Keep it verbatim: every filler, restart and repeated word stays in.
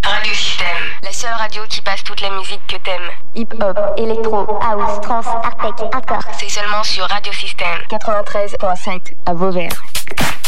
Radio Système. La seule radio qui passe toute la musique que t'aimes. Hip-hop, électro, house, trance, art tech, hardcore. C'est seulement sur Radio Système. quatre-vingt-treize virgule sept à Vauvert.